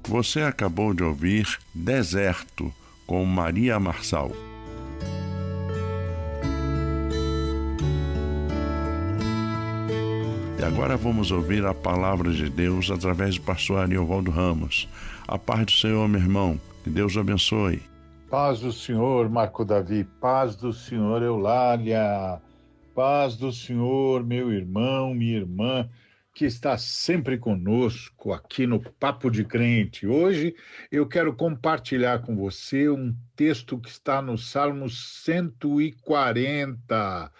Você acabou de ouvir Deserto, com Maria Marçal. E agora vamos ouvir a palavra de Deus através do pastor Ariovaldo Ramos. A paz do Senhor, meu irmão. Que Deus o abençoe. Paz do Senhor, Marco Davi. Paz do Senhor, Eulália. Paz do Senhor, meu irmão, minha irmã, que está sempre conosco aqui no Papo de Crente. Hoje eu quero compartilhar com você um texto que está no Salmo 140.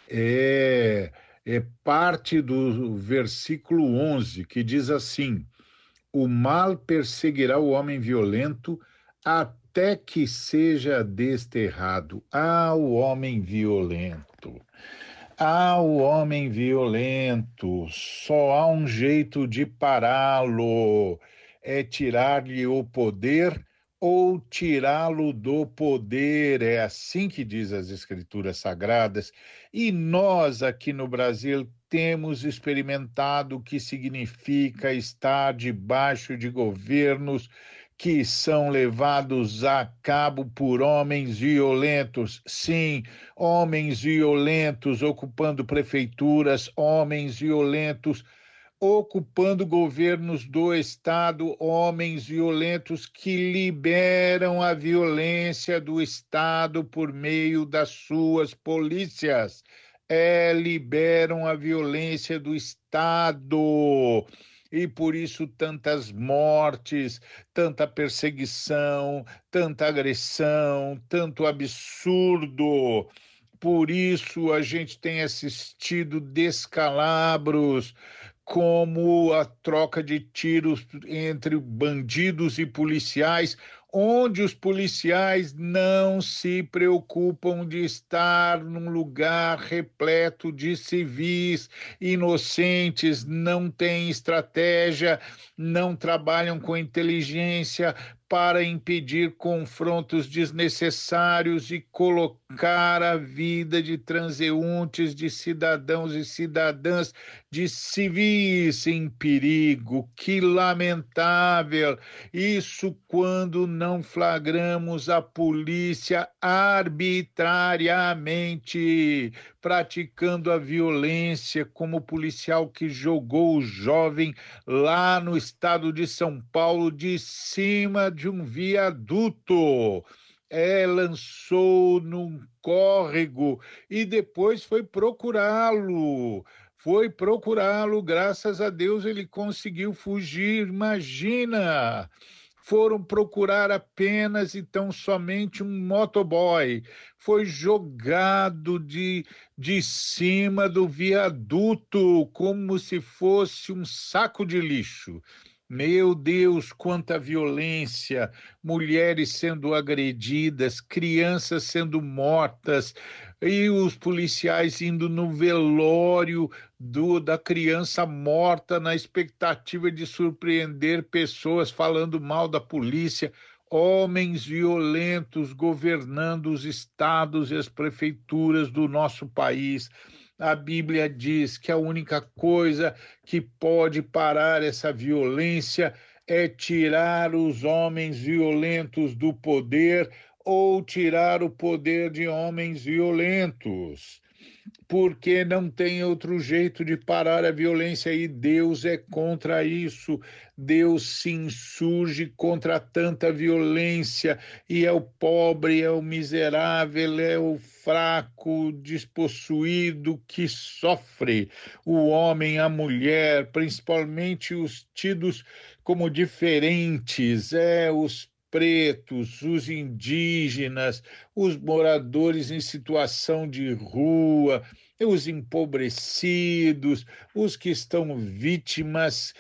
É parte do versículo 11, que diz assim: o mal perseguirá o homem violento até que seja desterrado. O homem violento. O homem violento. Só há um jeito de pará-lo: é tirar-lhe o poder ou tirá-lo do poder. É assim que diz as Escrituras Sagradas. E nós aqui no Brasil temos experimentado o que significa estar debaixo de governos que são levados a cabo por homens violentos. Sim, homens violentos ocupando prefeituras, homens violentos ocupando governos do Estado, homens violentos que liberam a violência do Estado por meio das suas polícias. Liberam a violência do Estado. E por isso tantas mortes, tanta perseguição, tanta agressão, tanto absurdo. Por isso a gente tem assistido descalabros, como a troca de tiros entre bandidos e policiais, onde os policiais não se preocupam de estar num lugar repleto de civis inocentes, não têm estratégia, não trabalham com inteligência para impedir confrontos desnecessários e colocar a vida de transeuntes, de cidadãos e cidadãs, de civis em perigo. Que lamentável! Isso quando não flagramos a polícia arbitrariamente praticando a violência, como o policial que jogou o jovem lá no estado de São Paulo de cima de um viaduto. Lançou num córrego e depois foi procurá-lo. Graças a Deus ele conseguiu fugir. Imagina! Foram procurar apenas e tão somente um motoboy. Foi jogado de cima do viaduto como se fosse um saco de lixo. Meu Deus, quanta violência, mulheres sendo agredidas, crianças sendo mortas, e os policiais indo no velório da criança morta na expectativa de surpreender pessoas falando mal da polícia. Homens violentos governando os estados e as prefeituras do nosso país. A Bíblia diz que a única coisa que pode parar essa violência é tirar os homens violentos do poder ou tirar o poder de homens violentos, porque não tem outro jeito de parar a violência e Deus é contra isso. Deus se insurge contra tanta violência e é o pobre, é o miserável, é o fraco, despossuído que sofre. O homem, a mulher, principalmente os tidos como diferentes, os pretos, os indígenas, os moradores em situação de rua, os empobrecidos, os que estão vítimas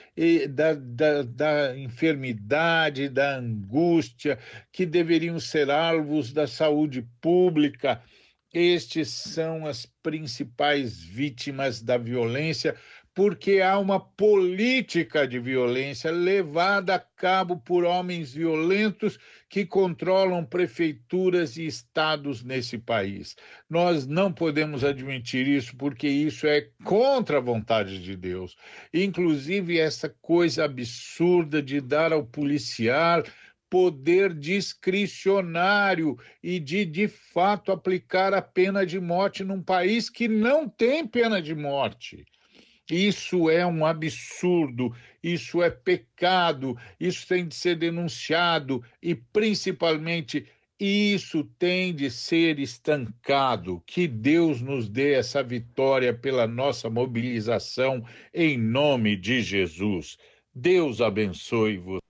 da enfermidade, da angústia, que deveriam ser alvos da saúde pública. Estes são as principais vítimas da violência, porque há uma política de violência levada a cabo por homens violentos que controlam prefeituras e estados nesse país. Nós não podemos admitir isso, porque isso é contra a vontade de Deus. Inclusive, essa coisa absurda de dar ao policial poder discricionário e de fato, aplicar a pena de morte num país que não tem pena de morte. Isso é um absurdo, isso é pecado, isso tem de ser denunciado e, principalmente, isso tem de ser estancado. Que Deus nos dê essa vitória pela nossa mobilização, em nome de Jesus. Deus abençoe você.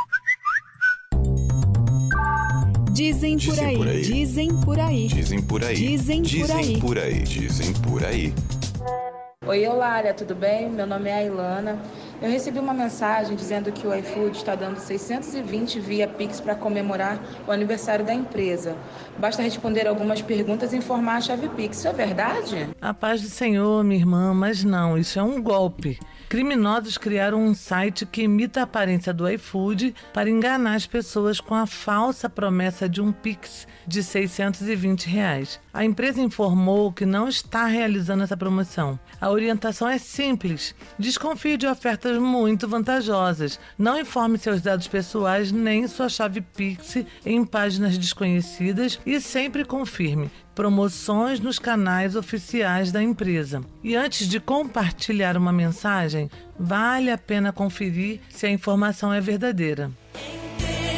Dizem por aí, dizem por aí, dizem por aí, dizem por aí, dizem por aí, dizem por aí. Oi, Eulália, tudo bem? Meu nome é Ailana. Eu recebi uma mensagem dizendo que o iFood está dando 620 via Pix para comemorar o aniversário da empresa. Basta responder algumas perguntas e informar a chave Pix. Isso é verdade? A paz do Senhor, minha irmã, mas não, isso é um golpe. Criminosos criaram um site que imita a aparência do iFood para enganar as pessoas com a falsa promessa de um Pix de R$ 620. A empresa informou que não está realizando essa promoção. A orientação é simples. Desconfie de ofertas muito vantajosas. Não informe seus dados pessoais nem sua chave Pix em páginas desconhecidas e sempre confirme promoções nos canais oficiais da empresa. E antes de compartilhar uma mensagem, vale a pena conferir se a informação é verdadeira.